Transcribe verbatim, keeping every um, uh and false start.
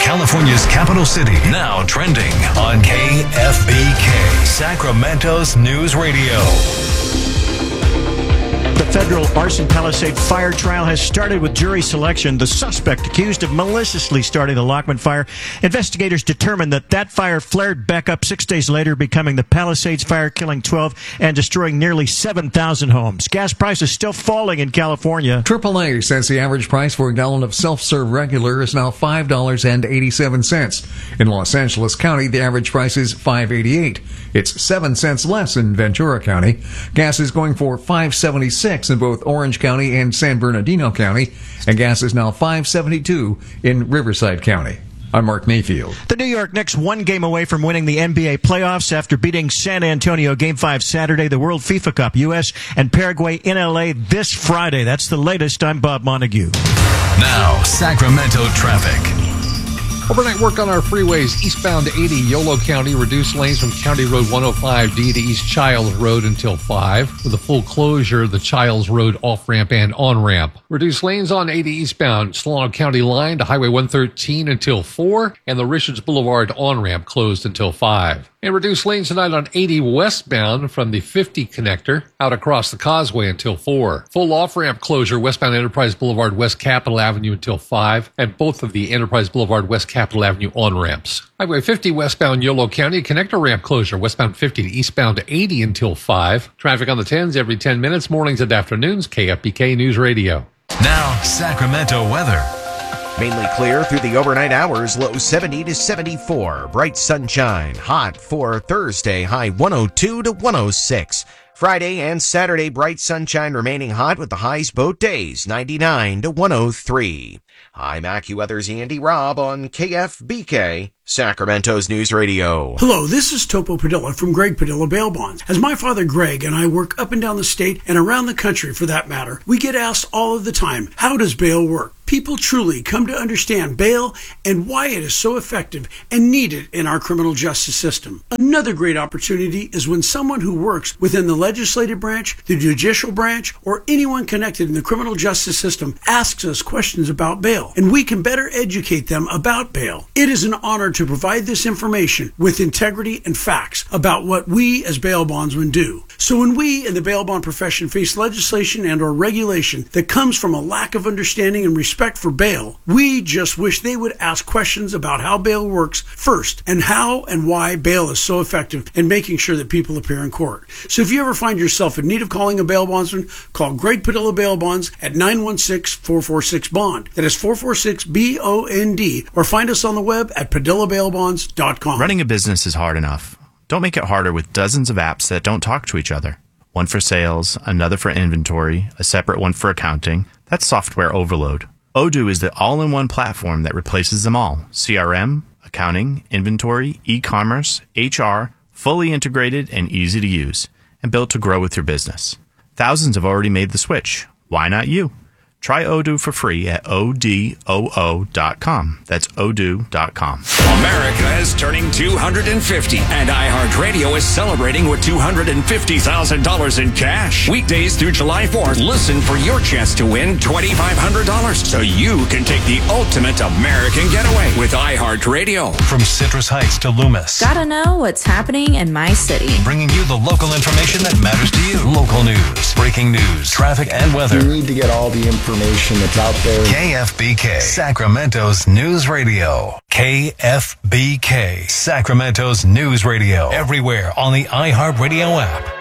California's capital city. Now trending on K F B K, Sacramento's News Radio. The federal arson Palisade fire trial has started with jury selection. The suspect accused of maliciously starting the Lockman fire. Investigators determined that that fire flared back up six days later, becoming the Palisades fire, killing twelve and destroying nearly seven thousand homes. Gas prices still falling in California. triple A says the average price for a gallon of self-serve regular is now five dollars and eighty-seven cents. In Los Angeles County, the average price is five dollars and eighty-eight cents. It's seven cents less in Ventura County. Gas is going for five dollars and seventy-six cents in both Orange County and San Bernardino County, and gas is now five dollars and seventy-two cents in Riverside County. I'm Mark Mayfield. The New York Knicks one game away from winning the N B A playoffs after beating San Antonio Game five Saturday, the World FIFA Cup, U S and Paraguay in L A this Friday. That's the latest. I'm Bob Montague. Now, Sacramento traffic. Overnight work on our freeways. Eastbound eighty, Yolo County, reduced lanes from County Road one oh five D to East Childs Road until five. With a full closure, the Childs Road off-ramp and on-ramp. Reduced lanes on eighty eastbound, Solano County line to Highway one thirteen until four, and the Richards Boulevard on-ramp closed until five. And reduced lanes tonight on eighty westbound from the fifty connector out across the causeway until four. Full off-ramp closure westbound Enterprise Boulevard, West Capitol Avenue until five, and both of the Enterprise Boulevard, West Capitol Avenue on-ramps. Highway fifty westbound Yolo County connector ramp closure westbound fifty to eastbound eighty until five. Traffic on the tens every ten minutes, mornings and afternoons. K F B K News Radio. Now, Sacramento weather. Mainly clear through the overnight hours, low seventy to seventy-four. Bright sunshine, hot for Thursday, high one oh two to one oh six. Friday and Saturday, bright sunshine remaining hot with the highs both days, ninety-nine to one oh three. I'm AccuWeather's Andy Robb on K F B K, Sacramento's News Radio. Hello, this is Topo Padilla from Greg Padilla Bail Bonds. As my father Greg and I work up and down the state and around the country for that matter, we get asked all of the time, how does bail work? People truly come to understand bail and why it is so effective and needed in our criminal justice system. Another great opportunity is when someone who works within the legislative branch, the judicial branch, or anyone connected in the criminal justice system asks us questions about bail, and we can better educate them about bail. It is an honor to provide this information with integrity and facts about what we as bail bondsmen do. So when we in the bail bond profession face legislation and or regulation that comes from a lack of understanding and respect for bail, we just wish they would ask questions about how bail works first and how and why bail is so effective in making sure that people appear in court. So if you ever find yourself in need of calling a bail bondsman, call Greg Padilla Bail Bonds at nine one six, four four six, BOND. That is four four six, B O N D, or find us on the web at padilla bail bonds dot com. Running a business is hard enough. Don't make it harder with dozens of apps that don't talk to each other. One for sales, another for inventory, a separate one for accounting. That's software overload. Odoo is the all-in-one platform that replaces them all. C R M, accounting, inventory, e-commerce, H R, fully integrated and easy to use, and built to grow with your business. Thousands have already made the switch. Why not you? Try Odoo for free at O D O O dot com. That's odoo dot com. America is turning two hundred fifty, and iHeartRadio is celebrating with two hundred fifty thousand dollars in cash. Weekdays through July fourth, listen for your chance to win twenty-five hundred dollars so you can take the ultimate American getaway with iHeartRadio. From Citrus Heights to Loomis. Gotta know what's happening in my city. Bringing you the local information that matters to you. Local news, breaking news, traffic, and weather. You need to get all the information that's out there. K F B K, Sacramento's News Radio. K F B K, Sacramento's News Radio. Everywhere on the iHeartRadio app.